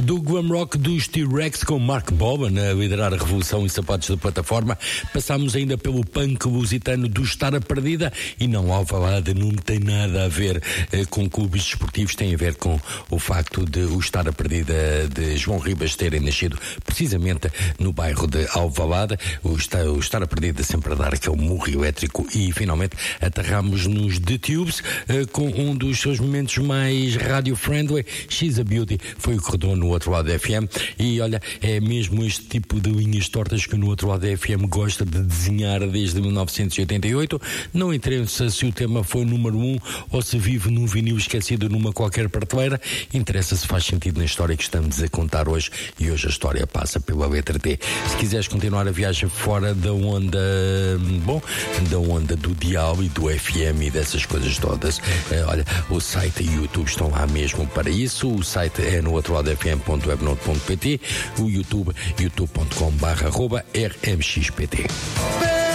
Do glam rock dos T-Rex com Mark Boban a liderar a revolução em sapatos da plataforma, passámos ainda pelo punk lusitano do Estar a Perdida, e não, Alvalade não tem nada a ver com clubes desportivos, tem a ver com o facto de o Estar a Perdida de João Ribas terem nascido precisamente no bairro de Alvalade. O Estar a Perdida sempre a dar aquele murro elétrico, e finalmente aterramos nos The Tubes com um dos seus momentos mais radio-friendly. She's a Beauty foi o que rodou no Outro Lado da FM, e olha, é mesmo este tipo de linhas tortas que no Outro Lado da FM gosta de desenhar desde 1988. Não interessa se o tema foi número 1 ou se vive num vinil esquecido numa qualquer prateleira, interessa se faz sentido na história que estamos a contar hoje, e hoje a história passa pela letra T. Se quiseres continuar a viagem fora da onda, da onda do dial e do FM e dessas coisas todas, olha, o site e o YouTube estão lá mesmo para isso. O site é no outroladofm.webnote.pt, o YouTube, youtube.com/rmxpt.